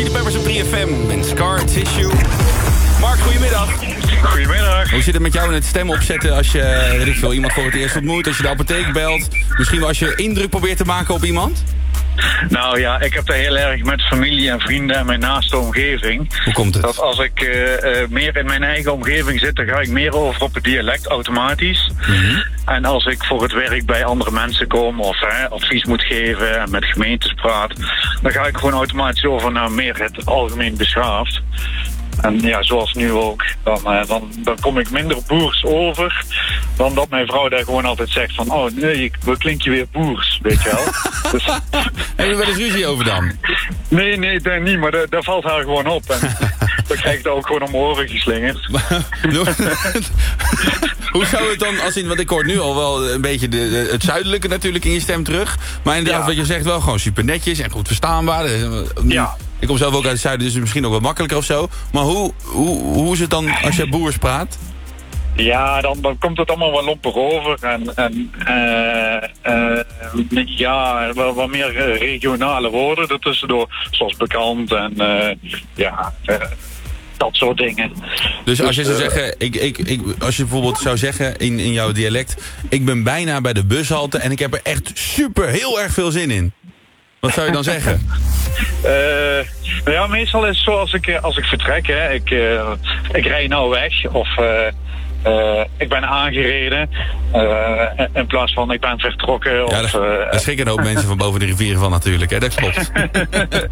Chili Peppers op 3FM en Scar Tissue. Mark, goedemiddag. Goedemiddag. Hoe zit het met jou in het stem opzetten als je weet ik veel, iemand voor het eerst ontmoet, als je de apotheek belt? Misschien wel als je indruk probeert te maken op iemand? Nou ja, ik heb dat heel erg met familie en vrienden en mijn naaste omgeving. Hoe komt het? Dat als ik meer in mijn eigen omgeving zit, dan ga ik meer over op het dialect automatisch. Mm-hmm. En als ik voor het werk bij andere mensen kom of advies moet geven en met gemeentes praat, dan ga ik gewoon automatisch over naar meer het algemeen beschaafd. En ja, zoals nu ook, dan kom ik minder boers over dan dat mijn vrouw daar gewoon altijd zegt van, oh nee, wat klink je weer boers, weet je wel. Dus, heb je wel eens ruzie over dan? Nee, dat niet, maar dat valt haar gewoon op. En dan krijg ik dat ook gewoon om mijn oren geslingerd. Hoe zou het dan, want ik hoor nu al wel een beetje het zuidelijke natuurlijk in je stem terug. Maar inderdaad, wat je zegt, wel gewoon super netjes en goed verstaanbaar. Ja. Ik kom zelf ook uit het zuiden, dus het is misschien ook wat makkelijker of zo. Maar hoe is het dan als je boers praat? Ja, dan komt het allemaal wat lompig over. Ja, wat meer regionale woorden ertussendoor. Zoals bekend en dat soort dingen. Dus als je zou zeggen, als je bijvoorbeeld zou zeggen in jouw dialect, ik ben bijna bij de bushalte en ik heb er echt heel erg veel zin in. Wat zou je dan zeggen? Ja, meestal is het zo als ik vertrek, hè. Ik rij nou weg of ik ben aangereden in plaats van ik ben vertrokken. Ja, daar schrikken een hoop mensen van boven de rivieren van natuurlijk, hè. Dat klopt.